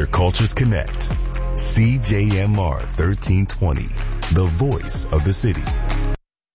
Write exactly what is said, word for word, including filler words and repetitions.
cultures connect. C J M R thirteen twenty, the voice of the city.